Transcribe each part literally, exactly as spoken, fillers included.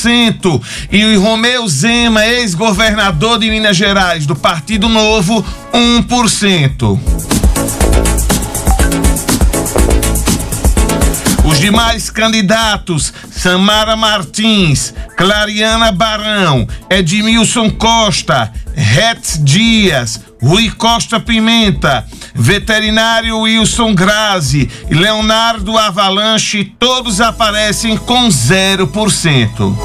cento. E o Romeu Zema, ex-governador de Minas Gerais, do Partido Novo, um por cento. Os demais candidatos, Samara Martins, Clariana Barão, Edmilson Costa, Hetz Dias, Rui Costa Pimenta, veterinário Wilson Grazi e Leonardo Avalanche, todos aparecem com zero por cento.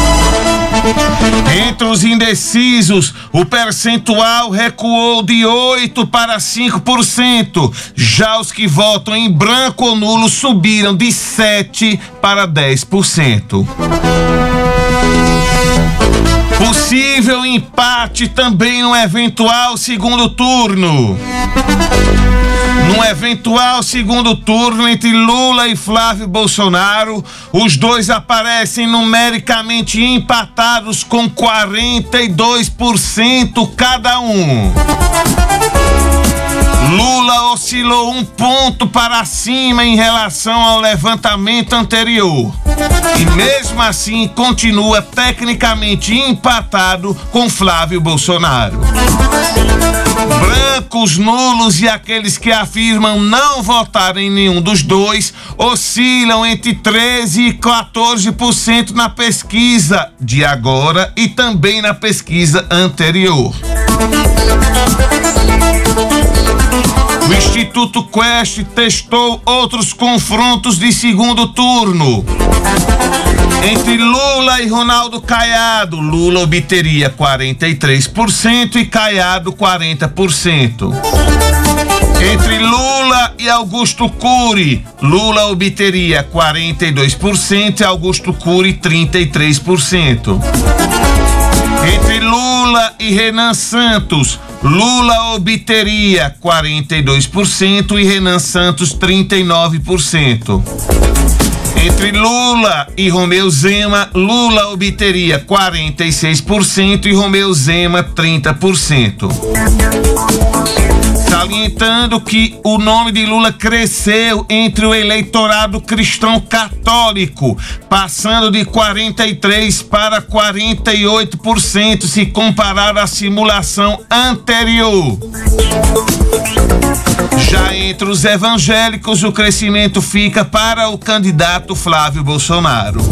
Entre os indecisos, o percentual recuou de oito para cinco por cento. Já os que votam em branco ou nulo subiram de sete para dez por cento. Possível empate também no eventual segundo turno. No eventual segundo turno entre Lula e Flávio Bolsonaro, os dois aparecem numericamente empatados com quarenta e dois por cento cada um. Lula oscilou um ponto para cima em relação ao levantamento anterior. E mesmo assim continua tecnicamente empatado com Flávio Bolsonaro. Brancos, nulos e aqueles que afirmam não votar em nenhum dos dois oscilam entre treze e quatorze por cento na pesquisa de agora e também na pesquisa anterior. O Instituto Quest testou outros confrontos de segundo turno. Entre Lula e Ronaldo Caiado, Lula obteria quarenta e três por cento e Caiado quarenta por cento. Entre Lula e Augusto Cury, Lula obteria quarenta e dois por cento e Augusto Cury trinta e três por cento. Entre Lula e Renan Santos, Lula obteria quarenta e dois por cento e Renan Santos trinta e nove por cento. Entre Lula e Romeu Zema, Lula obteria quarenta e seis por cento e Romeu Zema trinta por cento. Salientando que o nome de Lula cresceu entre o eleitorado cristão católico, passando de quarenta e três para quarenta e oito por cento se comparado à simulação anterior. Já entre os evangélicos, o crescimento fica para o candidato Flávio Bolsonaro.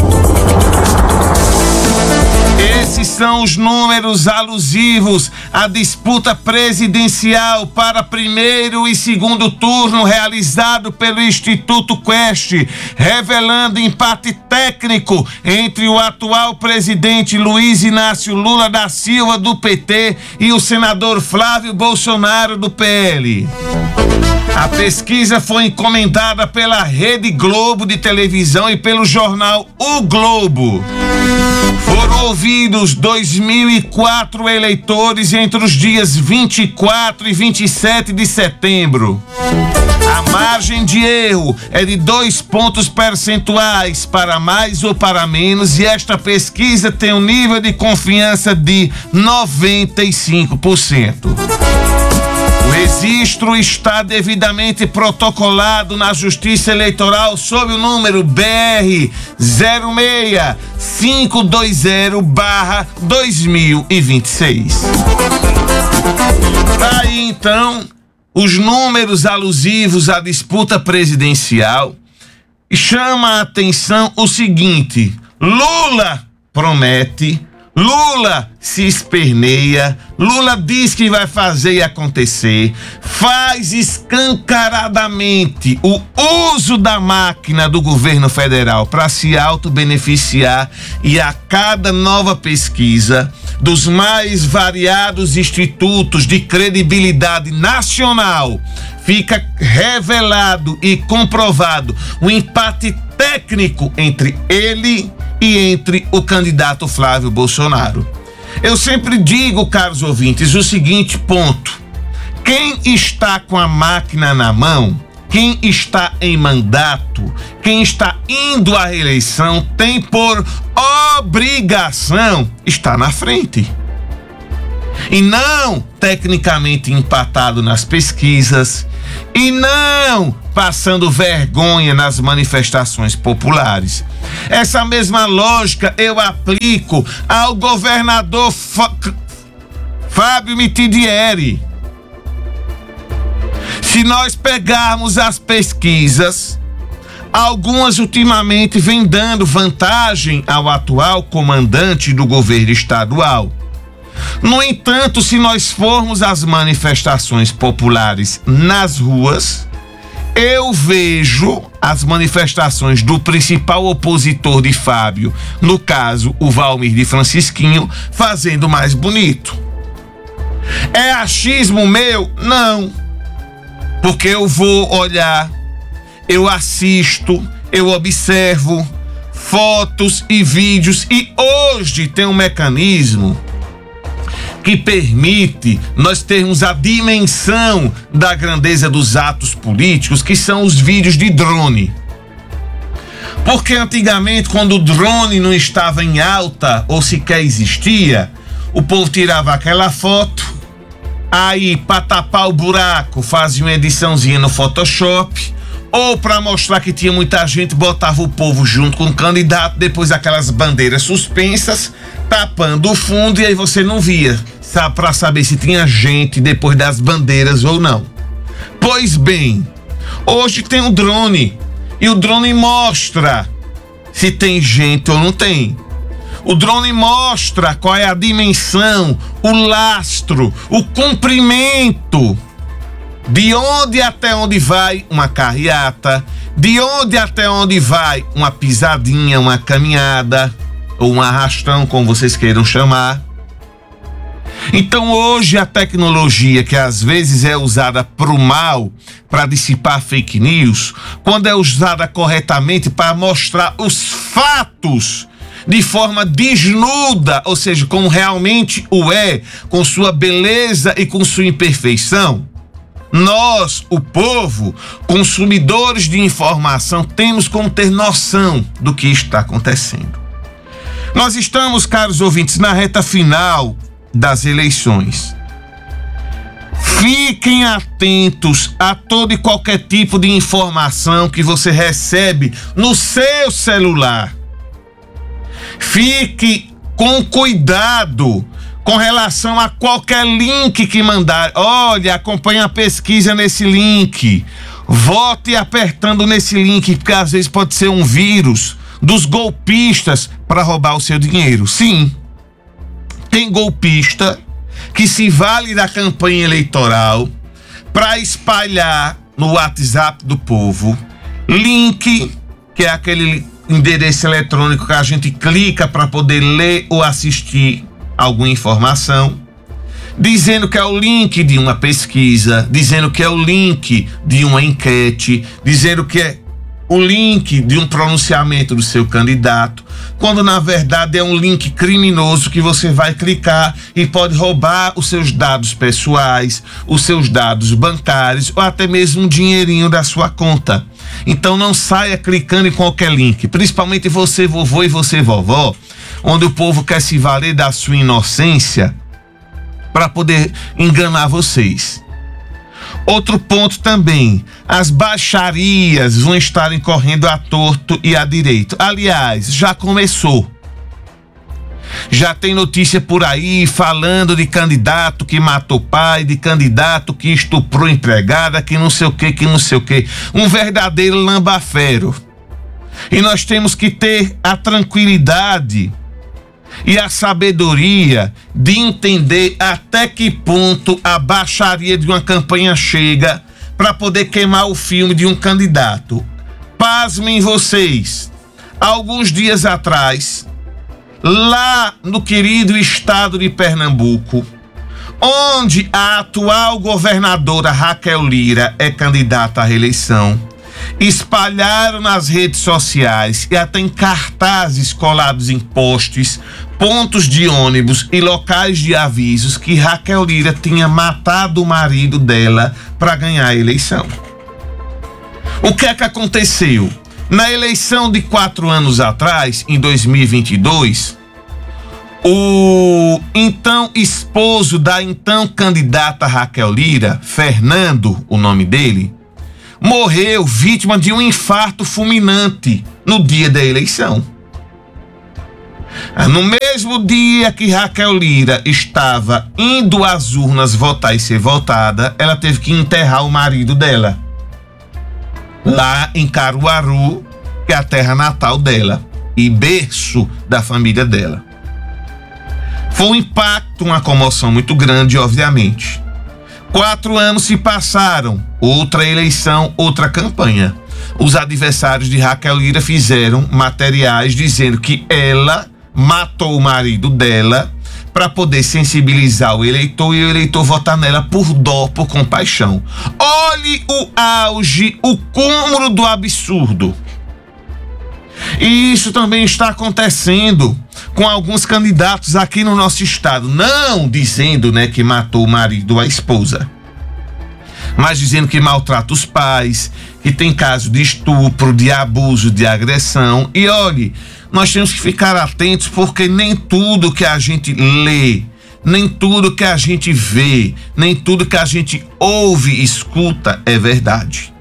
Esses são os números alusivos à disputa presidencial para primeiro e segundo turno realizado pelo Instituto Quest, revelando empate técnico entre o atual presidente Luiz Inácio Lula da Silva, do P T, e o senador Flávio Bolsonaro, do P L. A pesquisa foi encomendada pela Rede Globo de televisão e pelo jornal O Globo. Foram ouvidos dois mil e quatro eleitores entre os dias vinte e quatro e vinte e sete de setembro. A margem de erro é de dois pontos percentuais para mais ou para menos e esta pesquisa tem um nível de confiança de noventa e cinco por cento. O registro está devidamente protocolado na Justiça Eleitoral sob o número B R zero seis cinco dois zero barra dois mil e vinte e seis. Aí então, os números alusivos à disputa presidencial, e chama a atenção o seguinte: Lula promete, Lula se esperneia, Lula diz que vai fazer e acontecer, faz escancaradamente o uso da máquina do governo federal para se autobeneficiar e a cada nova pesquisa dos mais variados institutos de credibilidade nacional fica revelado e comprovado o empate técnico entre ele e entre o candidato Flávio Bolsonaro. Eu sempre digo, caros ouvintes, o seguinte ponto: quem está com a máquina na mão, quem está em mandato, quem está indo à reeleição, tem por obrigação estar na frente. e não tecnicamente empatado nas pesquisas, e não passando vergonha nas manifestações populares. Essa mesma lógica eu aplico ao governador F- Fábio Mitidieri. Se nós pegarmos as pesquisas, algumas ultimamente vêm dando vantagem ao atual comandante do governo estadual. No entanto, se nós formos às manifestações populares nas ruas, eu vejo as manifestações do principal opositor de Fábio, no caso, o Valmir de Francisquinho, fazendo mais bonito. É achismo meu? Não. Porque eu vou olhar, eu assisto, eu observo fotos e vídeos, e hoje tem um mecanismo que permite nós termos a dimensão da grandeza dos atos políticos, que são os vídeos de drone. Porque antigamente, quando o drone não estava em alta ou sequer existia, o povo tirava aquela foto, aí para tapar o buraco fazia uma ediçãozinha no Photoshop, ou para mostrar que tinha muita gente, botava o povo junto com o candidato, depois aquelas bandeiras suspensas, tapando o fundo, e aí você não via, sabe, para saber se tinha gente depois das bandeiras ou não. Pois bem, hoje tem um drone, e o drone mostra se tem gente ou não tem. O drone mostra qual é a dimensão, o lastro, o comprimento, de onde até onde vai uma carreata, de onde até onde vai uma pisadinha, uma caminhada, ou um arrastão, como vocês queiram chamar. Então hoje a tecnologia, que às vezes é usada para o mal, para dissipar fake news, quando é usada corretamente para mostrar os fatos de forma desnuda, ou seja, como realmente o é, com sua beleza e com sua imperfeição, nós, o povo, consumidores de informação, temos como ter noção do que está acontecendo. Nós estamos, caros ouvintes, na reta final das eleições. Fiquem atentos a todo e qualquer tipo de informação que você recebe no seu celular. Fique com cuidado com relação a qualquer link que mandar. Olha, acompanhe a pesquisa nesse link. Vote apertando nesse link, porque às vezes pode ser um vírus dos golpistas para roubar o seu dinheiro. Sim, tem golpista que se vale da campanha eleitoral para espalhar no WhatsApp do povo link, que é aquele endereço eletrônico que a gente clica para poder ler ou assistir alguma informação, dizendo que é o link de uma pesquisa, dizendo que é o link de uma enquete, dizendo que é o link de um pronunciamento do seu candidato, quando na verdade é um link criminoso que você vai clicar e pode roubar os seus dados pessoais, os seus dados bancários ou até mesmo um dinheirinho da sua conta. Então não saia clicando em qualquer link, principalmente você, vovô, e você, vovó, onde o povo quer se valer da sua inocência para poder enganar vocês. Outro ponto também, as baixarias vão estarem correndo à torto e à direito. Aliás, já começou. Já tem notícia por aí falando de candidato que matou pai, de candidato que estuprou empregada, que não sei o que, que não sei o que. Um verdadeiro lambafero. E nós temos que ter a tranquilidade e a sabedoria de entender até que ponto a baixaria de uma campanha chega para poder queimar o filme de um candidato. Pasmem vocês, alguns dias atrás, lá no querido estado de Pernambuco, onde a atual governadora Raquel Lira é candidata à reeleição, espalharam nas redes sociais e até em cartazes colados em postes, pontos de ônibus e locais de avisos que Raquel Lira tinha matado o marido dela para ganhar a eleição. O que é que aconteceu? Na eleição de quatro anos atrás, em dois mil e vinte e dois, O então esposo da então candidata Raquel Lira, Fernando, o nome dele, morreu vítima de um infarto fulminante no dia da eleição. No mesmo dia que Raquel Lira estava indo às urnas votar e ser votada, ela teve que enterrar o marido dela, lá em Caruaru, que é a terra natal dela e berço da família dela. Foi um impacto, uma comoção muito grande, obviamente. Quatro anos se passaram, outra eleição, outra campanha. Os adversários de Raquel Lira fizeram materiais dizendo que ela matou o marido dela para poder sensibilizar o eleitor e o eleitor votar nela por dó, por compaixão. Olhe o auge, o cúmulo do absurdo. E isso também está acontecendo com alguns candidatos aqui no nosso estado, não dizendo, né, que matou o marido ou a esposa, mas dizendo que maltrata os pais, que tem caso de estupro, de abuso, de agressão. E olhe, nós temos que ficar atentos, porque nem tudo que a gente lê, nem tudo que a gente vê, nem tudo que a gente ouve e escuta é verdade.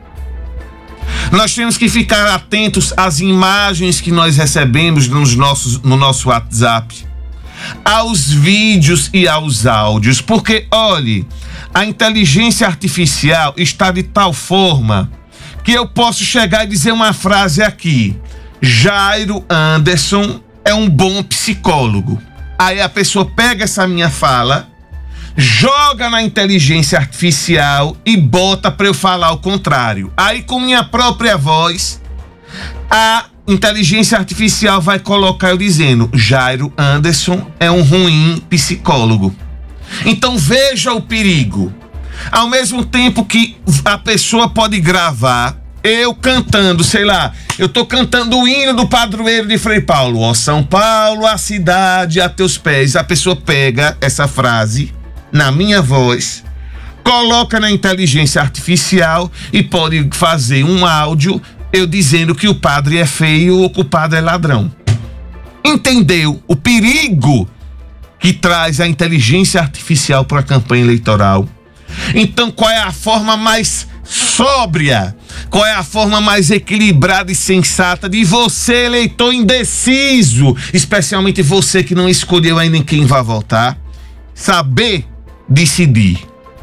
Nós temos que ficar atentos às imagens que nós recebemos nos nossos, no nosso WhatsApp, aos vídeos e aos áudios, porque, olhe, a inteligência artificial está de tal forma que eu posso chegar e dizer uma frase aqui: Jairo Anderson é um bom psicólogo. Aí a pessoa pega essa minha fala, joga na inteligência artificial e bota para eu falar o contrário. Aí, com minha própria voz, a inteligência artificial vai colocar eu dizendo: Jairo Anderson é um ruim psicólogo. Então veja o perigo. Ao mesmo tempo que a pessoa pode gravar eu cantando, sei lá, eu tô cantando o hino do padroeiro de Frei Paulo: ó São Paulo, a cidade a teus pés. A pessoa pega essa frase na minha voz, coloca na inteligência artificial e pode fazer um áudio eu dizendo que o padre é feio ou que o padre é ladrão. Entendeu o perigo que traz a inteligência artificial para a campanha eleitoral? Então, qual é a forma mais sóbria, qual é a forma mais equilibrada e sensata de você, eleitor indeciso, especialmente você que não escolheu ainda em quem vai votar, saber decidir?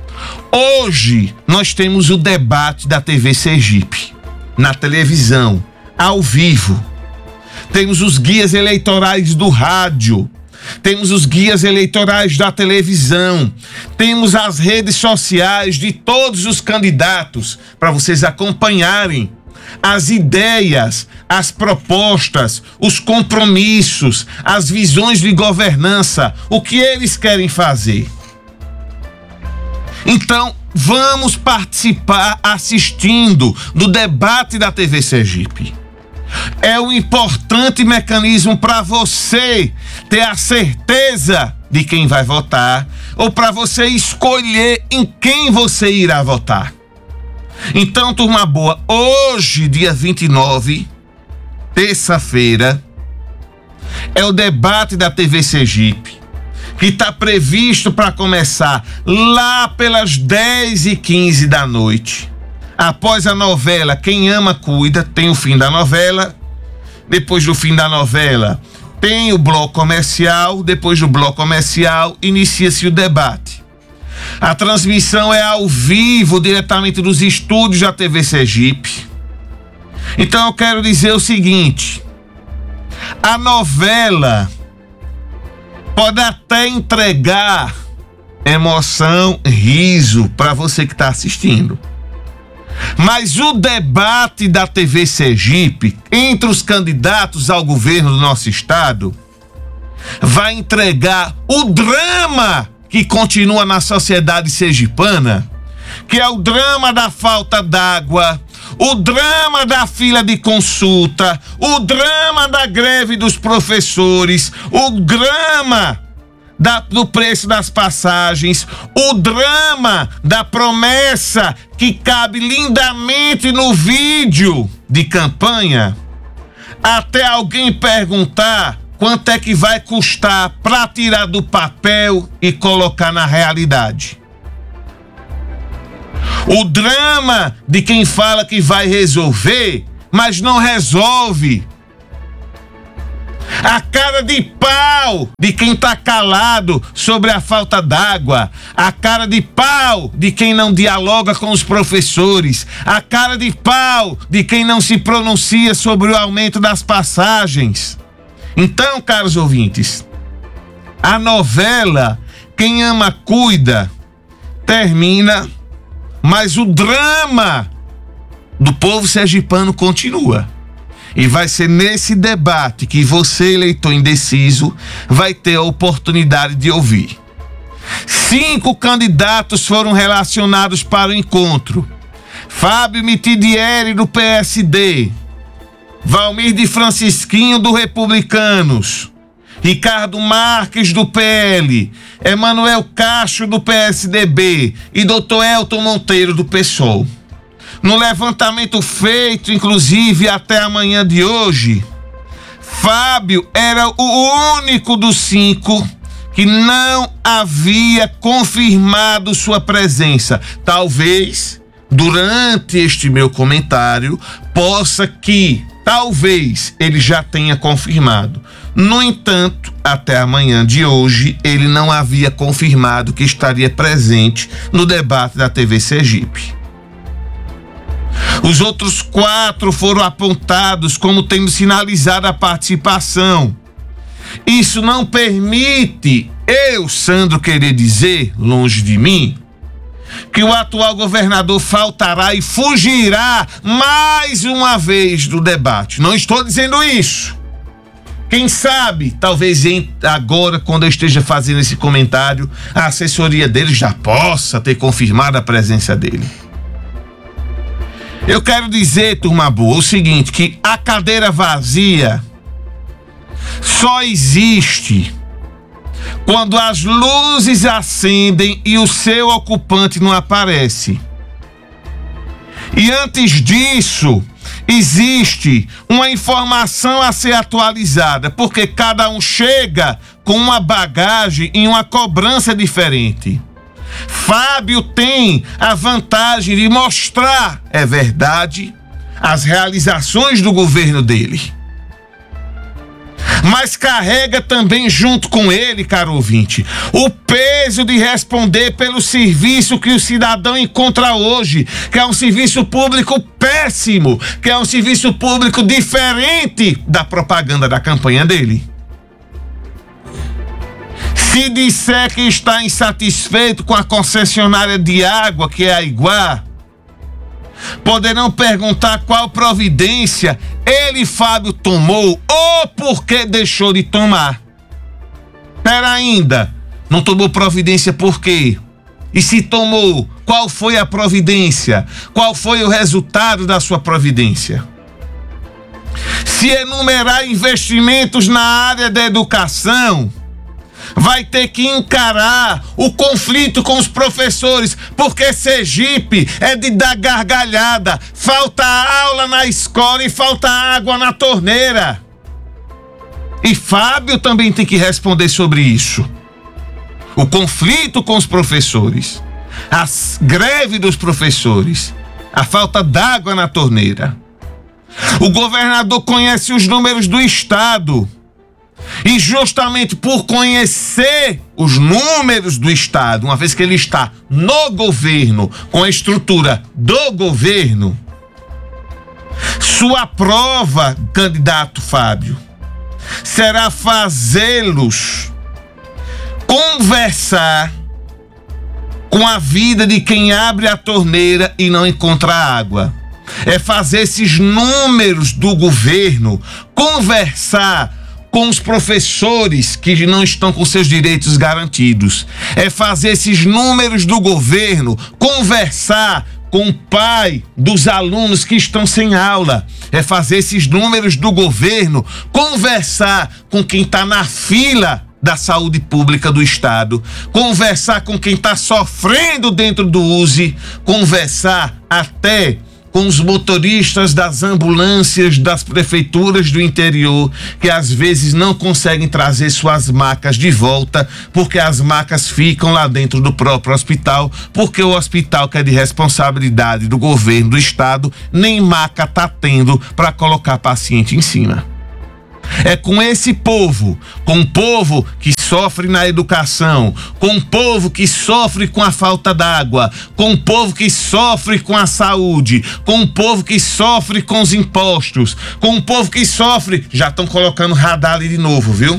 Hoje nós temos o debate da T V Sergipe, na televisão, ao vivo. Temos os guias eleitorais do rádio, temos os guias eleitorais da televisão, temos as redes sociais de todos os candidatos para vocês acompanharem as ideias, as propostas, os compromissos, as visões de governança, o que eles querem fazer. Então, vamos participar assistindo do debate da T V Sergipe. É um importante mecanismo para você ter a certeza de quem vai votar, ou para você escolher em quem você irá votar. Então, turma boa, hoje, dia vinte e nove, terça-feira, é o debate da T V Sergipe, que está previsto para começar lá pelas dez e quinze da noite. Após a novela Quem Ama Cuida, tem o fim da novela. Depois do fim da novela, tem o bloco comercial. Depois do bloco comercial, inicia-se o debate. A transmissão é ao vivo, diretamente dos estúdios da T V Sergipe. Então eu quero dizer o seguinte: a novela pode até entregar emoção, riso para você que está assistindo, mas o debate da T V Sergipe entre os candidatos ao governo do nosso estado vai entregar o drama que continua na sociedade sergipana, que é o drama da falta d'água, o drama da fila de consulta, o drama da greve dos professores, o drama da, do preço das passagens, o drama da promessa que cabe lindamente no vídeo de campanha, até alguém perguntar quanto é que vai custar para tirar do papel e colocar na realidade. O drama de quem fala que vai resolver, mas não resolve. A cara de pau de quem está calado sobre a falta d'água. A cara de pau de quem não dialoga com os professores. A cara de pau de quem não se pronuncia sobre o aumento das passagens. Então, caros ouvintes, a novela Quem Ama Cuida termina, mas o drama do povo sergipano continua. E vai ser nesse debate que você, eleitor indeciso, vai ter a oportunidade de ouvir. Cinco candidatos foram relacionados para o encontro. Fábio Mitidieri, do P S D. Valmir de Francisquinho, do Republicanos. Ricardo Marques, do P L. Emanuel Cacho, do P S D B. E doutor Elton Monteiro, do PSOL. No levantamento feito, inclusive, até amanhã de hoje, Fábio era o único dos cinco que não havia confirmado sua presença. Talvez, durante este meu comentário, possa que, talvez, ele já tenha confirmado. No entanto, até amanhã de hoje, ele não havia confirmado que estaria presente no debate da T V Sergipe. Os outros quatro foram apontados como tendo sinalizado a participação. Isso não permite eu, Sandro, querer dizer, longe de mim, que o atual governador faltará e fugirá mais uma vez do debate. Não estou dizendo isso. Quem sabe, talvez agora, quando eu esteja fazendo esse comentário, a assessoria dele já possa ter confirmado a presença dele. Eu quero dizer, turma boa, o seguinte, que a cadeira vazia só existe quando as luzes acendem e o seu ocupante não aparece. E antes disso, existe uma informação a ser atualizada, porque cada um chega com uma bagagem e uma cobrança diferente. Fábio tem a vantagem de mostrar, é verdade, as realizações do governo dele. Mas carrega também junto com ele, caro ouvinte, o peso de responder pelo serviço que o cidadão encontra hoje, que é um serviço público péssimo, que é um serviço público diferente da propaganda da campanha dele. Se disser que está insatisfeito com a concessionária de água, que é a Iguá, poderão perguntar qual providência ele, Fábio, tomou ou por que deixou de tomar. Pera ainda, não tomou providência por quê? E se tomou, qual foi a providência? Qual foi o resultado da sua providência? Se enumerar investimentos na área da educação, vai ter que encarar o conflito com os professores, porque Sergipe é de dar gargalhada. Falta aula na escola e falta água na torneira. E Fábio também tem que responder sobre isso. O conflito com os professores, a greve dos professores, a falta d'água na torneira. O governador conhece os números do estado. E justamente por conhecer os números do estado, uma vez que ele está no governo, com a estrutura do governo, sua prova, candidato Fábio, será fazê-los conversar com a vida de quem abre a torneira e não encontra água. É fazer esses números do governo conversar com os professores que não estão com seus direitos garantidos. É fazer esses números do governo conversar com o pai dos alunos que estão sem aula. É fazer esses números do governo conversar com quem está na fila da saúde pública do estado, conversar com quem está sofrendo dentro do U S E, conversar até com os motoristas das ambulâncias das prefeituras do interior, que às vezes não conseguem trazer suas macas de volta, porque as macas ficam lá dentro do próprio hospital, porque o hospital, que é de responsabilidade do governo do estado, nem maca tá tendo para colocar paciente em cima. É com esse povo, com o povo que sofre na educação, com o povo que sofre com a falta d'água, com o povo que sofre com a saúde, com o povo que sofre com os impostos, com o povo que sofre, já estão colocando radar ali de novo, viu?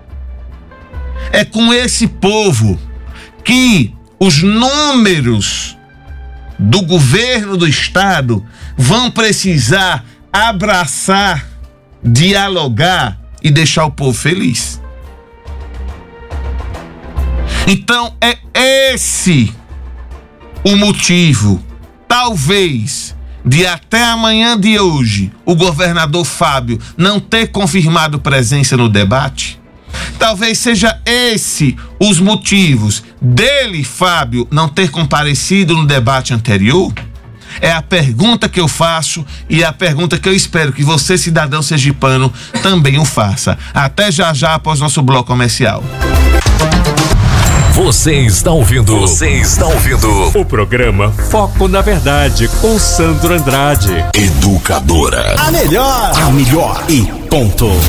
É com esse povo que os números do governo do estado vão precisar abraçar, dialogar e deixar o povo feliz. Então é esse o motivo, talvez, de até amanhã de hoje o governador Fábio não ter confirmado presença no debate. Talvez seja esse os motivos dele, Fábio, não ter comparecido no debate anterior. É a pergunta que eu faço e é a pergunta que eu espero que você, cidadão sergipano, também o faça. Até já já após nosso bloco comercial. Você está ouvindo, você está ouvindo o programa Foco na Verdade com Sandro Andrade. Educadora. A melhor, a melhor e ponto.